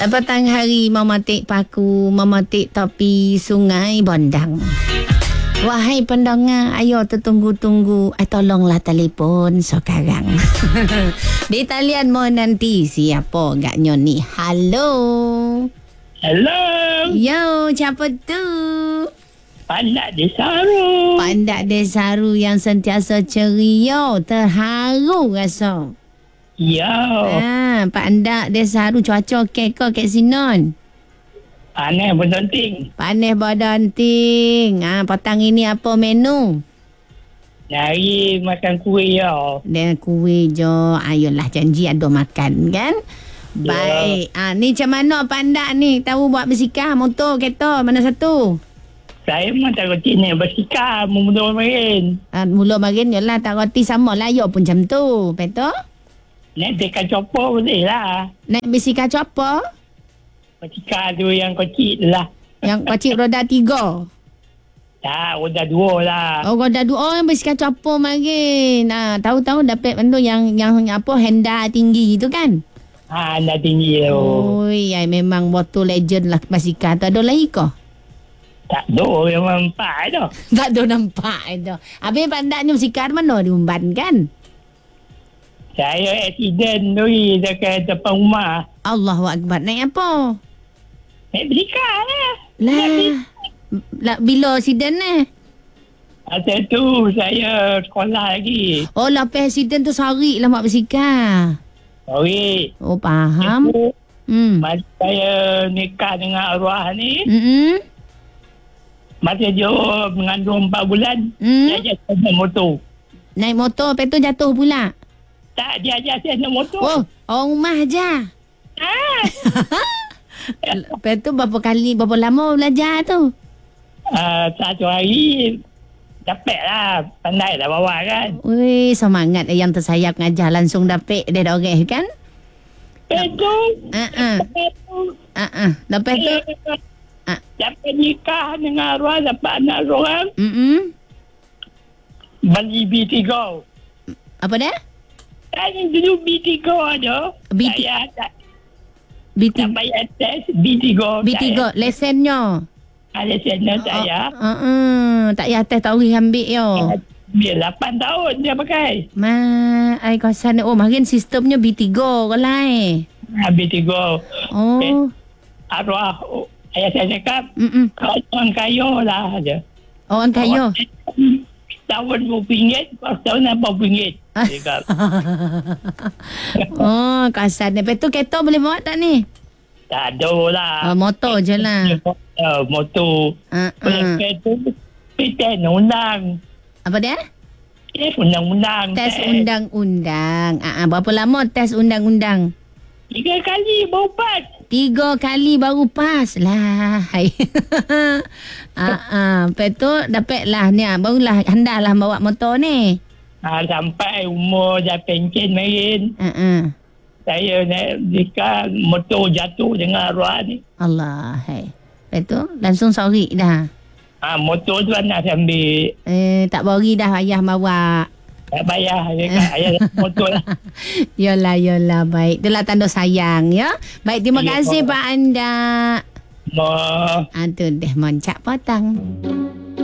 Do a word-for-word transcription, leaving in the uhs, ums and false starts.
Petang hari mematik paku, mematik topi sungai Bondang. Wahai pendengar, ayo tertunggu-tunggu. Ay, tolonglah telefon sekarang. Di talian mau nanti siapa agaknya ni? Halo. Hello. Yo, siapa tu? Pandak Desaru. Pandak Desaru yang sentiasa ceria, terharu rasa. Yo. Ah, Pandak Desaru cuaca okey ke kat Sinon? Panas berdenting. Panas berdenting. Ah, petang ini apa menu? Dari makan kuih ya. Dan kuih je. Ayolah janji ada makan kan? Ya. Baik. Ah, ni macam mana Pandak ni? Tahu buat bersikah, motor, kereta, mana satu? Saya memang tak reti ni bersikap. Mula main. Ah, mula marin je lah. Tak roti sama lah. Ya pun macam tu. Betul? Naik tekan copor boleh lah. Naik bisikal apa? Bersikap tu yang kecil lah. Yang kecil roda tiga. Tak, udah dua lah. Oh, roda dua. Oh, yang bisikal apa marin. Ah, tahu-tahu dapat benda yang, yang apa, henda tinggi tu kan? Ha, dah tinggi tu. Oh, ya, memang motor legend lah basikal tu. Ada lagi ke? Tak ada, memang empat dah. Tak ada nampak itu. Habis Pandaknya basikal mana diumban kan? Saya accident tu dekat depan rumah. Allahu Akbar. Naik apa? Naik bersikap lah. Lah, lah bila accident ni? Masa tu saya sekolah lagi. Oh, lepas accident tu sorry lah mak basikal. Sorry. Oh, faham. Hmm. Masa saya nikah dengan arwah ni, Hmm. masa dia mengandung empat bulan, Hmm. dia jatuh naik motor. Naik motor, lepas tu jatuh pula. Tak, dia ajar saya naik motor. Oh, orang rumah je. Ah. Lepas tu berapa kali, berapa lama belajar tu? Uh, satu hari, dapat lah. Pandai lah bawa kan. Wih, semangat yang tersayap ngajar langsung dapat dia doreh kan? Lepas tu, Ah, ah. lepas tu, Ah, ah. Lepas tu? Ah. dapat nikah dengan arwah, dapat anak seorang, Hmm. beli B tiga. Apa dia? Saya dulu B tiga ada. B tiga. Saya tak, B tak tiga. bayar test B tiga. B tiga, lesennya. Ada sana saya. Oh, uh, uh, tak payah test tahu ambil yo. Dia lapan tahun dia pakai. Ma, ai kawasan oh makin sistemnya B tiga ke lain. Ha, B tiga. Oh. Eh, arwah oh, ayah saya cakap, Mm. kau orang kaya lah dia. Orang kaya. Tahun dua puluh ringgit, pas tahun lapan puluh ringgit. Dia cakap. Oh, kawasan lepas tu kereta boleh bawa tak ni? Tak ada lah. Oh, motor je lah. Uh, motor. Uh, uh. Lepas tu, tes undang. Apa dia? Tes undang-undang. Tes undang-undang. Ah, uh, berapa lama tes undang-undang? Tiga kali baru pas. Tiga kali baru pas lah. Hai. ah, ah. Lepas tu dapat lah ni. Barulah hendak lah bawa motor ni. Ha, sampai umur dah pencen main. Ah, uh, Saya naik dekat motor jatuh dengan arwah ni. Allah. Hai. Lepas tu langsung sorry dah. Ha, motor tu anak saya ambil. Eh, tak bori dah ayah bawa. Tak bayar. Ayah motor lah. Yolah, yolah. Baik. Itulah tanda sayang ya. Baik, terima Ya, kasih Pak. Pak Anda. Ma. Ah, tu deh moncak potong.